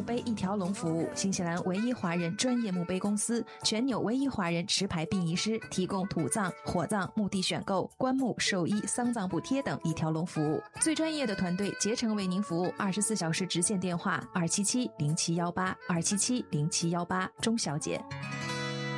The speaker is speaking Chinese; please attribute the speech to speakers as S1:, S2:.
S1: 碑一条龙服务，新西兰唯一华人专业墓碑公司，全纽唯一华人持牌殡仪师，提供土葬、火葬、墓地选购、棺木、寿衣、丧葬补贴等一条龙服务，最专业的团队竭诚为您服务，24小时直线电话2770718，2770718，钟小姐。